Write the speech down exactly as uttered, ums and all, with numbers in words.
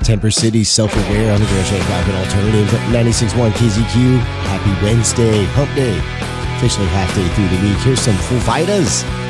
Temper City, Self-Aware, Underground Shank Falcon Alternative, ninety-six point one K Z Q. Happy Wednesday, hump day. Officially half day through the week. Here's some Foo Fighters.